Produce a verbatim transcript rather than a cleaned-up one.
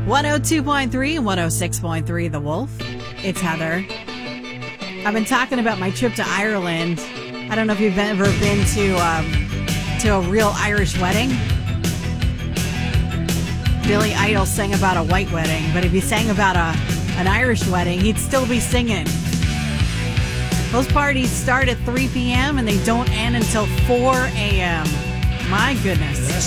one oh two point three, one oh six point three The Wolf. It's Heather. I've been talking about my trip to Ireland. I don't know if you've ever been to um, to a real Irish wedding. Billy Idol sang about a white wedding, but if he sang about a an Irish wedding, he'd still be singing. Those parties start at three p.m. and they don't end until four a.m. My goodness.